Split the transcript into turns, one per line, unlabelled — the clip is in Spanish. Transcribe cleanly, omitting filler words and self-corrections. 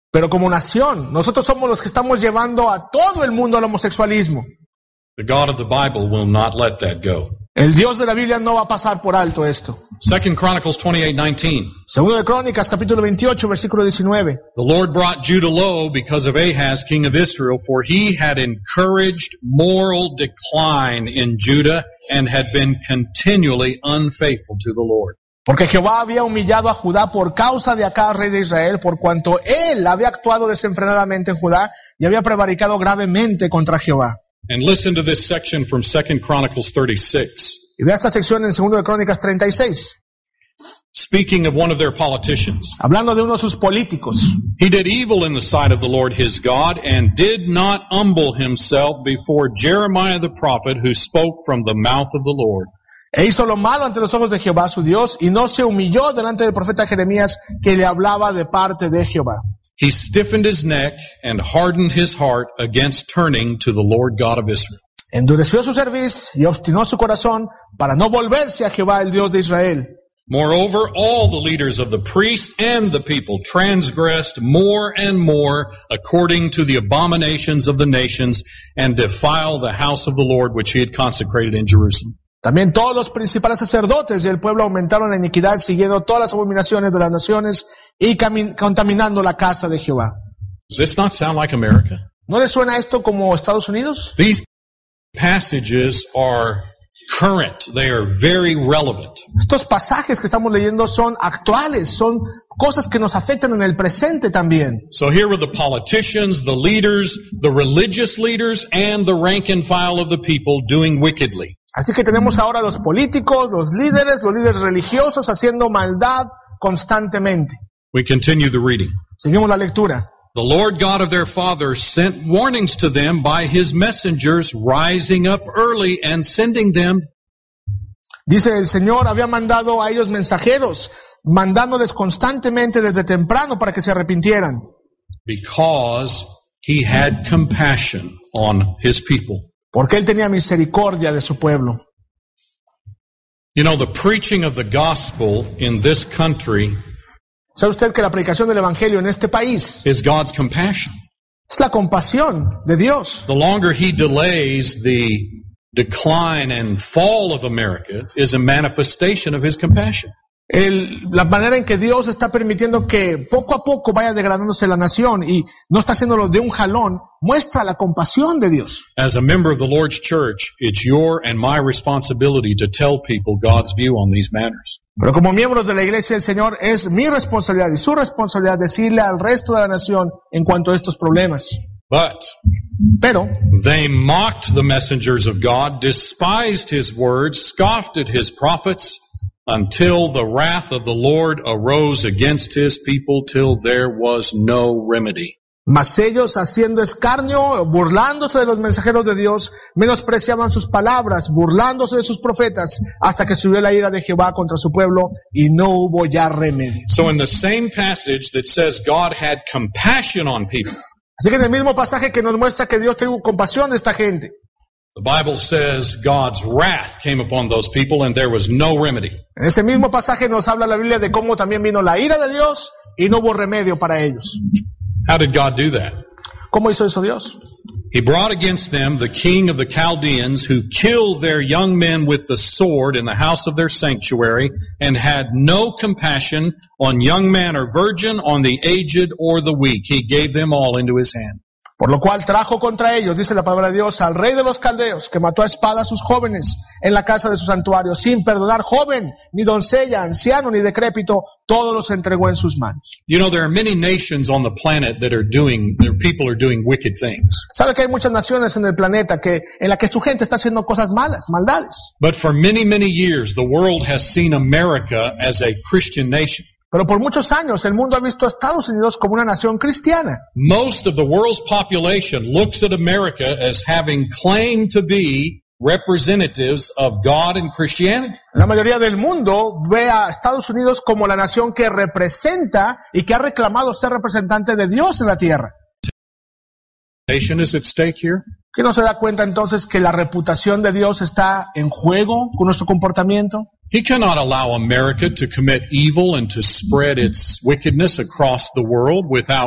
Pero como nación, nosotros somos los que estamos llevando a todo el mundo al homosexualismo.
The God of the Bible will not let that go.
El Dios de la Biblia no va a pasar por alto esto.
2 Chronicles 28:19.
Segundo de Crónicas, capítulo 28, versículo 19.
The Lord brought Judah low because of Ahaz, king of Israel, for he had encouraged moral decline in Judah and had been continually unfaithful to the Lord.
Porque Jehová había humillado a Judá por causa de Acaz, rey de Israel, por cuanto él había actuado desenfrenadamente en Judá y había prevaricado gravemente contra Jehová.
And listen to this section from 2 Chronicles 36.
Y vea esta sección en Segundo de Crónicas 36.
Speaking of one of their politicians.
Hablando de uno de sus políticos.
He did evil in the sight of the Lord his God and did not humble himself before Jeremiah the prophet who spoke from the mouth of the Lord.
E hizo lo malo ante los ojos de Jehová su Dios y no se humilló delante del profeta Jeremías que le hablaba de parte de Jehová.
He stiffened his neck and hardened his heart against turning to the Lord God of Israel.
Endureció su cerviz y obstinó su corazón para no volverse a Jehová el Dios de Israel.
Moreover, all the leaders of the priests and the people transgressed more and more according to the abominations of the nations and defiled the house of the Lord which he had consecrated in Jerusalem.
También todos los principales sacerdotes del pueblo aumentaron la iniquidad siguiendo todas las abominaciones de las naciones y contaminando la casa de Jehová.
Does this not sound like America?
¿No le suena esto como Estados Unidos?
These passages are current. They are very relevant.
Estos pasajes que estamos leyendo son actuales, son cosas que nos afectan en el presente también.
So here were the politicians, the leaders, the religious leaders, and the rank and file of the people doing wickedly.
Así que tenemos ahora los políticos, los líderes religiosos haciendo maldad constantemente.
We continue the reading.
Seguimos la lectura.
The Lord God of their fathers sent warnings to them by his messengers, rising up early and sending them.
Dice, el Señor había mandado a ellos mensajeros, mandándoles constantemente desde temprano para que se arrepintieran.
Because he had compassion on his people.
Porque él tenía misericordia de su pueblo.
You know, the preaching of the gospel in this country
¿Sabe usted que la predicación del evangelio en este país
is God's compassion?
es la compasión de Dios?
The longer he delays the decline and fall of America is a manifestation of his compassion.
La manera en que Dios está permitiendo que poco a poco vaya degradándose la nación y no está haciéndolo de un jalón, muestra la compasión de Dios.
As a member of the Lord's church, it's your and my responsibility to tell people God's view on these matters.
Pero como miembros de la iglesia del Señor es mi responsabilidad y su responsabilidad decirle al resto de la nación en cuanto a estos problemas. Pero
they mocked the messengers of God, despised his words, scoffed at his prophets, until the wrath of the Lord arose against his people till there was no remedy.
Mas ellos, haciendo escarnio, burlándose de los mensajeros de Dios, menospreciaban sus palabras, burlándose de sus profetas, hasta que subió la ira de Jehová contra su pueblo, y no hubo ya remedio.
So in the same passage that says God had compassion on people,
así que en el mismo pasaje que nos muestra que Dios tuvo compasión de esta gente,
the Bible says God's wrath came upon those people and there was no remedy.
En ese mismo pasaje nos habla la Biblia de cómo también vino la ira de Dios y no hubo remedio para ellos.
How did God do that?
¿Cómo hizo eso Dios?
He brought against them the king of the Chaldeans who killed their young men with the sword in the house of their sanctuary and had no compassion on young man or virgin, on the aged or the weak. He gave them all into his hand.
Por lo cual trajo contra ellos, dice la palabra de Dios, al rey de los caldeos, que mató a espada a sus jóvenes en la casa de su santuario, sin perdonar joven, ni doncella, anciano, ni decrépito, todos los entregó en sus manos.
You know, there are many nations on the planet that their people are doing wicked things.
Sabe que hay muchas naciones en el planeta en la que su gente está haciendo cosas malas, maldades.
But for many, many years, the world has seen America as a Christian nation.
Pero por muchos años el mundo ha visto a Estados Unidos como una nación cristiana.
Most of the world's population looks at America as having claimed to be representatives of God and Christianity.
La mayoría del mundo ve a Estados Unidos como la nación que representa y que ha reclamado ser representante de Dios en la tierra.
Nation is at stake here.
¿Qué no se da cuenta entonces que la reputación de Dios está en juego con nuestro comportamiento?
He cannot allow America to commit evil and to spread its wickedness across the world without